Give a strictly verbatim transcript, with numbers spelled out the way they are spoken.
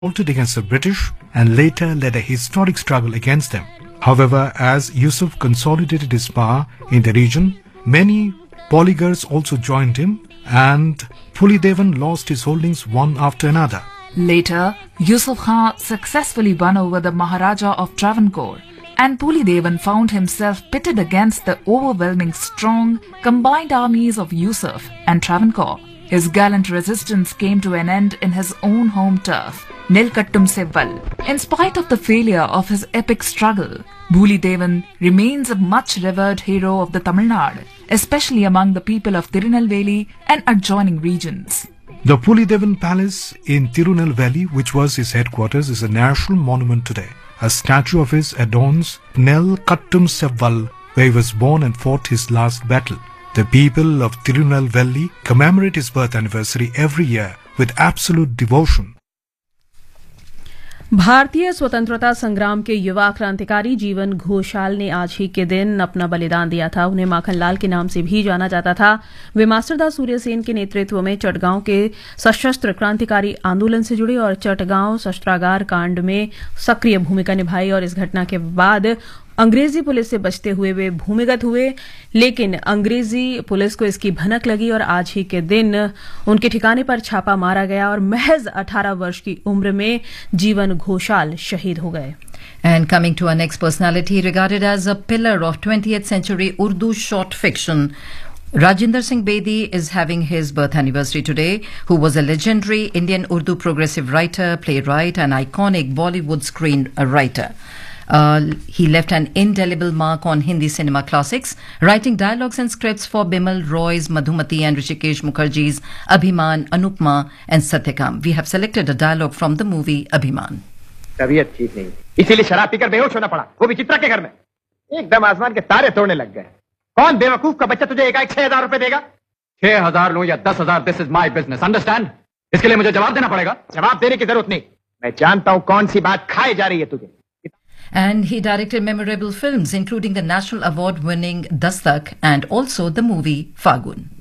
revolted against the British and later led a historic struggle against them. However, as Yusuf consolidated his power in the region, many polygars also joined him and Pulidevan lost his holdings one after another. Later, Yusuf Khan successfully won over the Maharaja of Travancore, and Pulidevan found himself pitted against the overwhelming strong combined armies of Yusuf and Travancore. His gallant resistance came to an end in his own home turf, Nilkattum Sevval. In spite of the failure of his epic struggle, Pulidevan remains a much revered hero of the Tamil Nadu, especially among the people of Tirunelveli and adjoining regions. The Pulidevan Palace in Tirunelveli, which was his headquarters, is a national monument today. A statue of his adorns Nilkattum Sevval, where he was born and fought his last battle. The people of Tirunelveli commemorate his birth anniversary every year with absolute devotion. भारतीय स्वतंत्रता संग्राम के युवा क्रांतिकारी जीवन घोषाल ने आज ही के दिन अपना बलिदान दिया था। उन्हें माखनलाल के नाम से भी जाना जाता था। वे मास्टरदास सूर्यसेन के नेतृत्व में चटगांव के सशस्त्र क्रांतिकारी आंदोलन से जुड़े और चटगांव शस्त्रागार कांड में सक्रिय भूमिका निभाई और इस घटना के बाद अंग्रेजी पुलिस से बचते हुए वे भूमिगत हुए, लेकिन अंग्रेजी पुलिस को इसकी भनक लगी और आज ही के दिन उनके ठिकाने पर छापा मारा गया और महज अठारह वर्ष की उम्र में जीवन घोषाल शहीद हो गए. And coming to our next personality, regarded as a pillar of twentieth century Urdu short fiction, Rajinder Singh Bedi is having his birth anniversary today, who was a legendary Indian Urdu progressive writer, playwright and iconic Bollywood screenwriter. Uh, he left an indelible mark on Hindi cinema classics, writing dialogues and scripts for Bimal Roy's Madhumati and Rishikesh Mukherjee's Abhiman, Anupma and Satyakam. We have selected a dialogue from the movie Abhiman. तबीयत ठीक नहीं, इसीलिए शराब पीकर बेहोश होना पड़ा, वो भी चित्रा के घर में. एकदम आसमान के तारे तोड़ने लग गए. कौन बेवकूफ का बच्चा तुझे एकाएक छह हजार रुपए देगा? छह हजार लो या दस हजार, this is my business, understand? इसके लिए मुझे जवाब देना पड़ेगा. जवाब देने की जरूरत नहीं. मैं जानता हूँ कौन सी बात खाई जा रही है तुझे. And he directed memorable films, including the National Award-winning Dastak and also the movie Fagun.